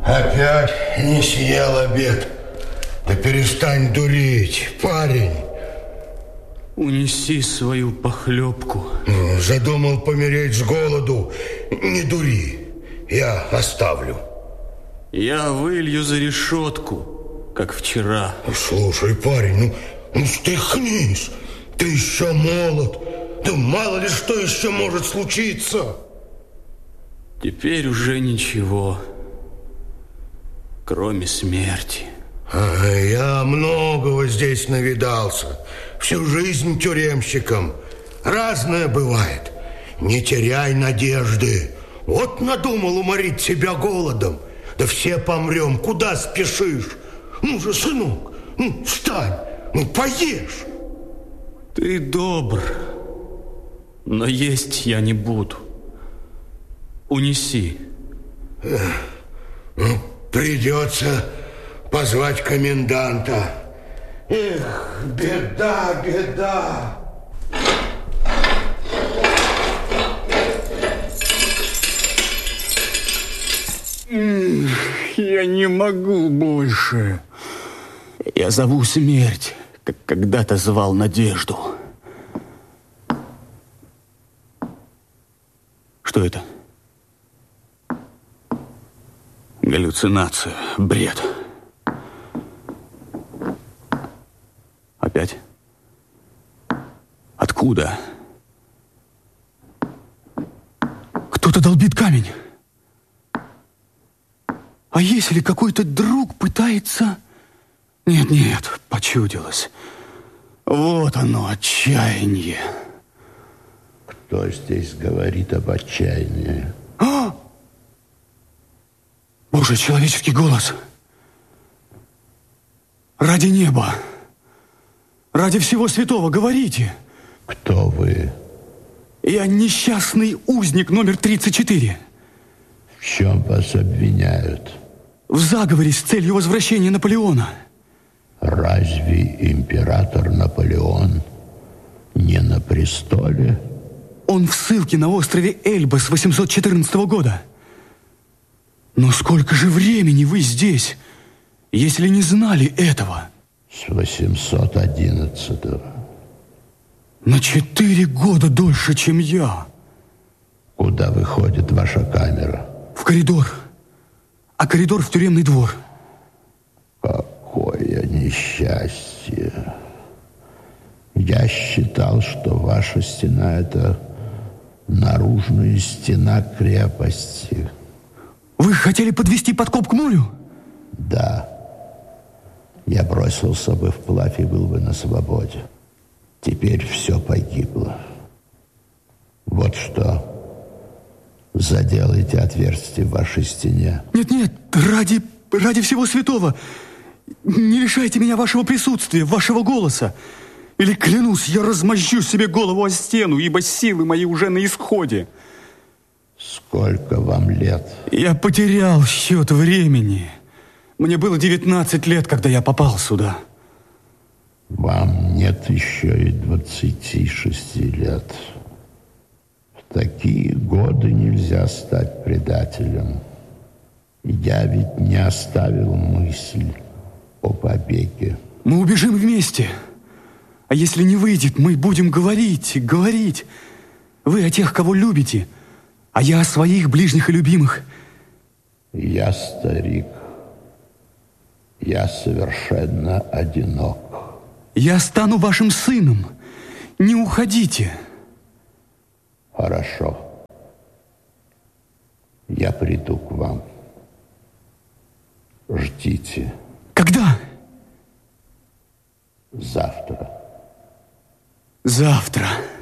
Опять не съел обед. Да перестань дурить, парень. Унеси свою похлебку. Задумал помереть с голоду. Не дури, я оставлю. Я вылью за решетку, как вчера. Слушай, парень, ну стряхнись. Ты еще молод. Да мало ли что еще может случиться. Теперь уже ничего, кроме смерти. Я многого здесь навидался. Всю жизнь тюремщиком. Разное бывает. Не теряй надежды. Вот надумал уморить себя голодом. Да все помрем. Куда спешишь? Ну же, сынок, встань, поешь. Ты добр, но есть я не буду. Унеси. Придется позвать коменданта. Эх, беда, беда. Я не могу больше. Я зову смерть, как когда-то звал надежду. Что это? Галлюцинация, бред. Опять? Откуда? Кто-то долбит камень. А если какой-то друг пытается... Нет, почудилось. Вот оно, отчаяние. Кто здесь говорит об отчаянии? Боже, человеческий голос. Ради неба, ради всего святого, говорите. Кто вы? Я несчастный узник номер 34. В чем вас обвиняют? В заговоре с целью возвращения Наполеона. Разве император Наполеон не на престоле? Он в ссылке на острове Эльба с 814 года. Но сколько же времени вы здесь, если не знали этого? С 811-го. На 4 года дольше, чем я. Куда выходит ваша камера? В коридор. А коридор в тюремный двор. Какое несчастье. Я считал, что ваша стена – это наружная стена крепости. Вы хотели подвести подкоп к морю? Да. Я бросился бы вплавь и был бы на свободе. Теперь все погибло. Вот что. Заделайте отверстие в вашей стене. Нет, ради всего святого. Не лишайте меня вашего присутствия, вашего голоса. Или, клянусь, я размозжу себе голову о стену, ибо силы мои уже на исходе. Сколько вам лет? Я потерял счет времени. Мне было 19 лет, когда я попал сюда. Вам нет еще и 26 лет. В такие годы нельзя стать предателем. Я ведь не оставил мысль о побеге. Мы убежим вместе. А если не выйдет, мы будем говорить. Вы о тех, кого любите, а я о своих ближних и любимых. Я старик. Я совершенно одинок. Я стану вашим сыном. Не уходите. Хорошо. Я приду к вам. Ждите. Когда? Завтра. Завтра.